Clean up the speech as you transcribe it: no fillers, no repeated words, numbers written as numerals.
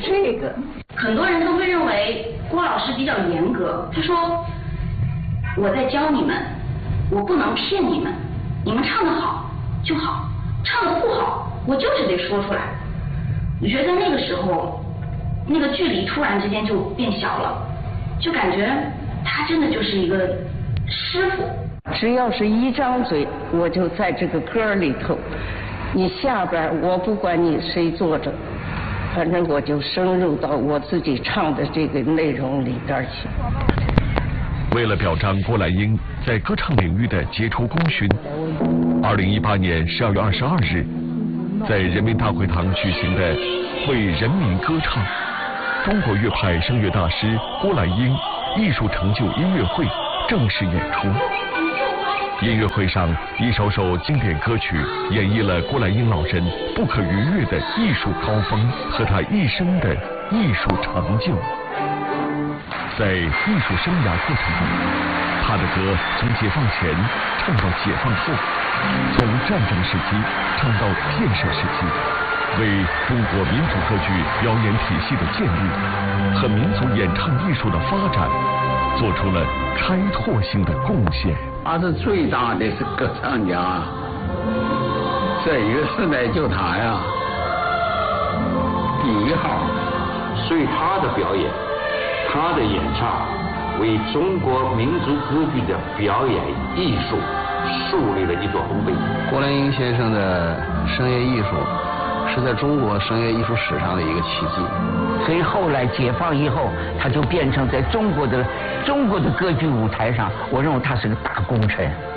这个。 很多人都会认为郭老师比较严格，他说我在教你们，我不能骗你们，你们唱得好就好，唱得不好我就是得说出来。我觉得那个时候那个距离突然之间就变小了，就感觉他真的就是一个师傅。 只要是一张嘴，我就在这个歌里头，你下边我不管你谁坐着，反正我就深入到我自己唱的这个内容里边去。 为了表彰郭兰英在歌唱领域的杰出功勋，2018年12月22日，在人民大会堂举行的为人民歌唱中国乐派声乐大师郭兰英艺术成就音乐会正式演出。音乐会上，一首首经典歌曲演绎了郭兰英老人不可逾越的艺术高峰和他一生的艺术成就。在艺术生涯过程中，他的歌从解放前唱到解放后，从战争时期唱到建设时期，为中国民族歌剧表演体系的建立和民族演唱艺术的发展做出了开拓性的贡献。 他是最大的歌唱家，这一个时代就他呀，第一号。 所以他的表演，他的演唱，为中国民族歌剧的表演艺术树立了一座丰碑。 郭兰英先生的声乐艺术是在中国声乐艺术史上的一个奇迹。 所以后来解放以后，他就变成在中国的歌剧舞台上，我认为他是个大功臣。